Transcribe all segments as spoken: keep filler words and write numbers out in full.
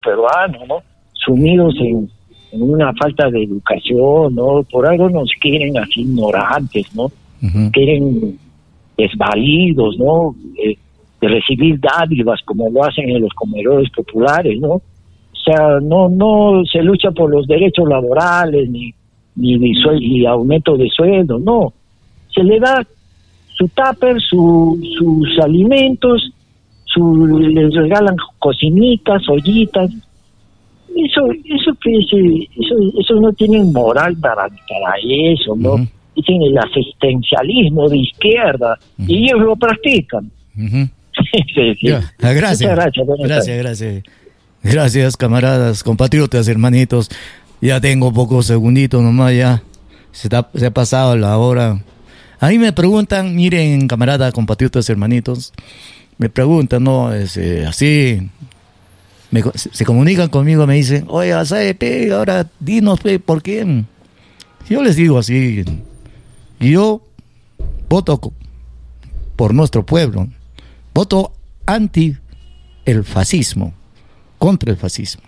peruanos, ¿no? Sumidos en, en una falta de educación, ¿no? Por algo nos quieren así ignorantes, ¿no? Uh-huh. Quieren desvalidos, ¿no? Eh, de recibir dádivas como lo hacen en los comedores populares, ¿no? O sea, no no se lucha por los derechos laborales ni ni, ni, suel- ni aumento de sueldo, no. Se le da su tupper, su, sus alimentos, su, les regalan cocinitas, ollitas. Eso eso pues, eso eso no tienen moral para para eso, ¿no? Uh-huh. Dicen el asistencialismo de izquierda, uh-huh, y ellos lo practican. Uh-huh. Sí, sí. Ya, gracias. Gracias, gracias, gracias. Gracias, camaradas, compatriotas, hermanitos. Ya tengo pocos segunditos nomás, ya se, está, se ha pasado la hora. A mí me preguntan, miren, camaradas, compatriotas, hermanitos, me preguntan, ¿no? Es, eh, así, me, se, se comunican conmigo, me dicen, oye, ¿sabes, pe? Ahora dinos, pe, ¿por qué? Yo les digo así, yo voto por nuestro pueblo, voto anti el fascismo, contra el fascismo.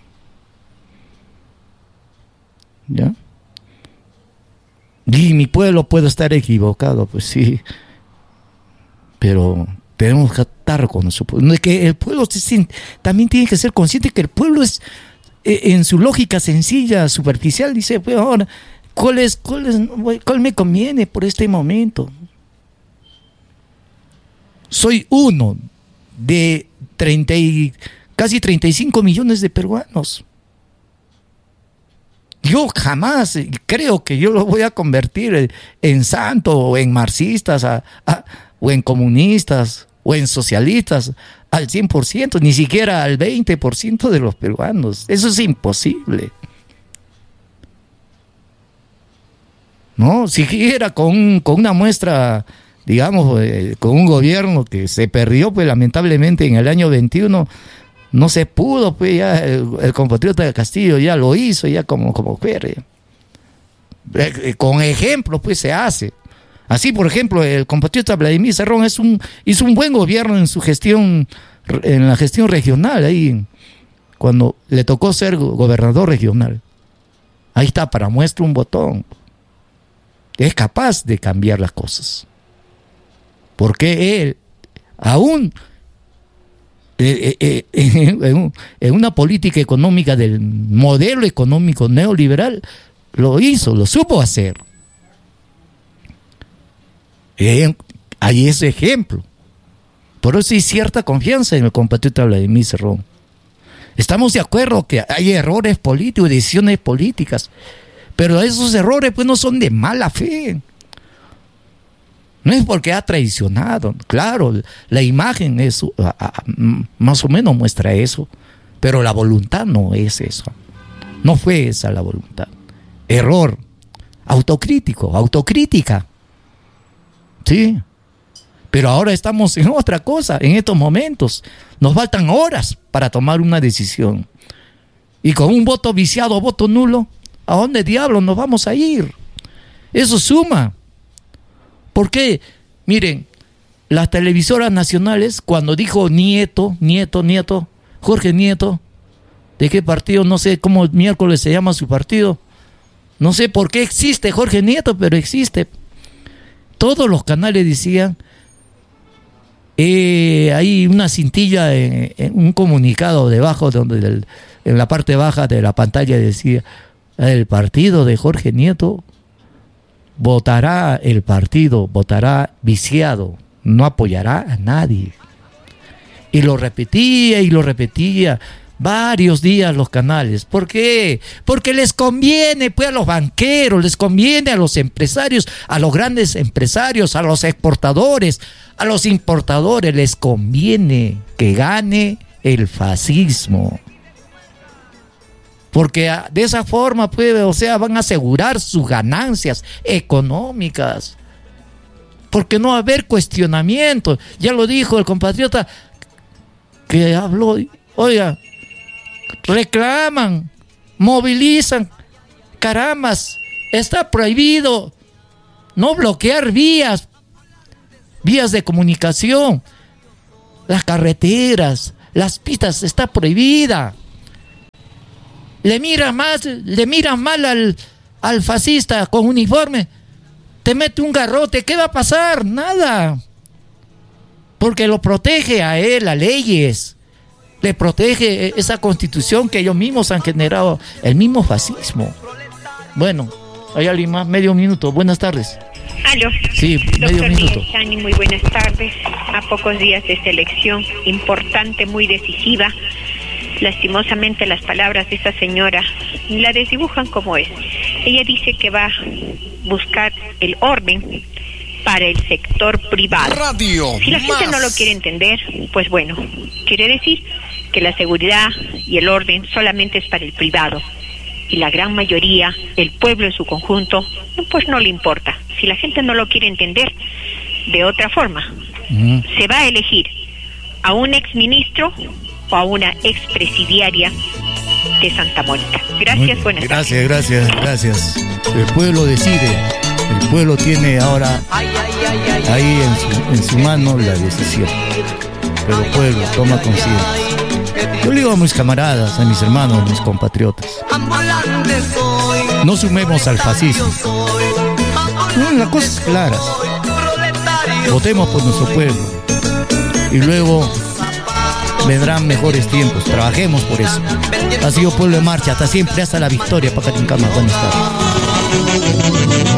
¿Ya? Y mi pueblo puede estar equivocado, pues sí, pero tenemos que estar con su pueblo. Que el pueblo también tiene que ser consciente que el pueblo es, en su lógica sencilla, superficial, dice, pues ahora, ¿cuál es, cuál es, cuál me conviene por este momento? Soy uno de treinta y, casi treinta y cinco millones de peruanos. Yo jamás creo que yo lo voy a convertir en santo o en marxistas a, a, o en comunistas o en socialistas al cien por ciento, ni siquiera al veinte por ciento de los peruanos. Eso es imposible. No, siquiera con, con una muestra, digamos, eh, con un gobierno que se perdió, pues lamentablemente en el año veintiuno, no se pudo, pues ya el, el compatriota de Castillo ya lo hizo, ya como, como quiere. Eh, con ejemplo, pues se hace. Así, por ejemplo, el compatriota Vladimir Cerrón es un, hizo un buen gobierno en su gestión, en la gestión regional, ahí, cuando le tocó ser gobernador regional. Ahí está, para muestra un botón. Es capaz de cambiar las cosas. Porque él, aún eh, eh, eh, en, en una política económica del modelo económico neoliberal, lo hizo, lo supo hacer. Eh, hay ese ejemplo. Por eso hay cierta confianza en el compatriota Vladimir Cerrón. Estamos de acuerdo que hay errores políticos, decisiones políticas, pero esos errores pues no son de mala fe. No es porque ha traicionado. Claro, la imagen es a, a, más o menos muestra eso, pero la voluntad no es eso. No fue esa la voluntad. Error. Autocrítico, autocrítica. Sí. Pero ahora estamos en otra cosa, en estos momentos. Nos faltan horas para tomar una decisión. Y con un voto viciado, voto nulo, ¿a dónde diablos nos vamos a ir? Eso suma. ¿Por qué? Miren, las televisoras nacionales, cuando dijo Nieto, Nieto, Nieto, Jorge Nieto, ¿de qué partido? No sé cómo miércoles se llama su partido. No sé por qué existe Jorge Nieto, pero existe. Todos los canales decían, eh, hay una cintilla, en, en un comunicado debajo, donde el, en la parte baja de la pantalla decía, el partido de Jorge Nieto votará, el partido votará viciado, no apoyará a nadie. Y lo repetía y lo repetía varios días los canales. ¿Por qué? Porque les conviene pues a los banqueros, les conviene a los empresarios, a los grandes empresarios, a los exportadores, a los importadores, les conviene que gane el fascismo. Porque de esa forma, pues, o sea, van a asegurar sus ganancias económicas. Porque no va a haber cuestionamiento. Ya lo dijo el compatriota que habló. Oiga, reclaman, movilizan. Carambas, está prohibido no bloquear vías, vías de comunicación, las carreteras, las pistas, está prohibida. le miras más, le miras mal al, al fascista con uniforme, te mete un garrote, ¿qué va a pasar? Nada. Porque lo protege a él, a leyes, le protege esa constitución que ellos mismos han generado, el mismo fascismo. Bueno, hay alguien más, medio minuto, buenas tardes. Aló. Sí, medio minuto. Doctor Chani, muy buenas tardes. A pocos días de esta elección importante, muy decisiva, lastimosamente las palabras de esa señora la desdibujan como es. Ella dice que va a buscar el orden para el sector privado. Radio si la más. gente no lo quiere entender, pues bueno, quiere decir que la seguridad y el orden solamente es para el privado. Y la gran mayoría, el pueblo en su conjunto, pues no le importa. Si la gente no lo quiere entender, de otra forma, uh-huh. se va a elegir a un exministro o a una expresidiaria de Santa Mónica. Gracias, Muy, buenas gracias, tardes. Gracias, gracias, gracias. El pueblo decide. El pueblo tiene ahora ahí en su, en su mano la decisión. Pero el pueblo toma conciencia. Yo le digo a mis camaradas, a mis hermanos, a mis compatriotas, no sumemos al fascismo. No, las cosas claras. Votemos por nuestro pueblo y luego vendrán mejores tiempos. Trabajemos por eso. Ha sido Pueblo de Marcha, hasta siempre, hasta la victoria. Pacatincama, buenas tardes.